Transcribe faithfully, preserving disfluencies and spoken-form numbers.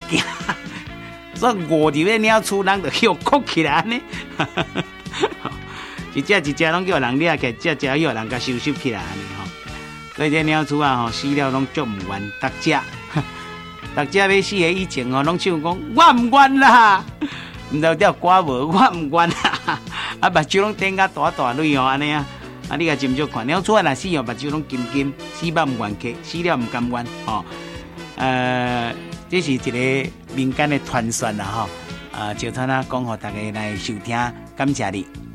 惊，所以五条的鸟鼠人就休哭起来呢。一只一只拢叫人掠起来，只只叫人甲收拾起来呢吼。所以这鸟鼠啊吼，死了拢足唔愿，逐只，逐只要死的以前吼，拢唱讲我唔愿啦，唔知条歌无，我唔愿啦，啊目睭拢瞪甲大大蕊哦安尼啊，啊你甲斟酌看，鸟鼠啊若死哦，目睭拢金金，死捌唔愿开，死了唔甘愿吼。呃，这是一个民间的传说啦吼，啊，就像咱讲互大家来收听，感谢你。